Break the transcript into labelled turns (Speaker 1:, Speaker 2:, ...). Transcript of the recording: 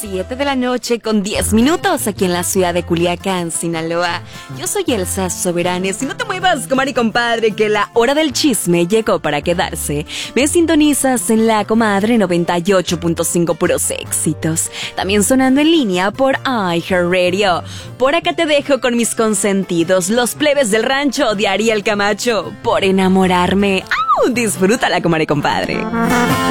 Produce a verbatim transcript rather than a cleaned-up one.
Speaker 1: siete de la noche con diez minutos aquí en la ciudad de Culiacán, Sinaloa. Yo soy Elsa Soberanes y no te muevas, comadre y compadre, que la hora del chisme llegó para quedarse. Me sintonizas en la comadre noventa y ocho punto cinco, puros éxitos. También sonando en línea por iHeartRadio. Por acá te dejo con mis consentidos, los plebes del rancho de Ariel Camacho, por enamorarme. ¡Au! Disfrútala, comadre y compadre.